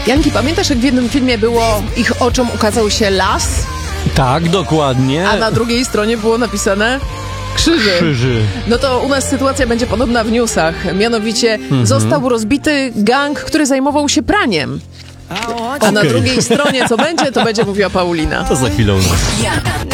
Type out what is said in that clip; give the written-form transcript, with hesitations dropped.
Janki, pamiętasz, jak w jednym filmie było, ich oczom ukazał się las, Tak, dokładnie. a na drugiej stronie było napisane krzyży. No to u nas sytuacja będzie podobna w newsach. Mianowicie został rozbity gang, który zajmował się praniem. A na drugiej stronie co będzie, to będzie mówiła Paulina. To za chwilę u nas.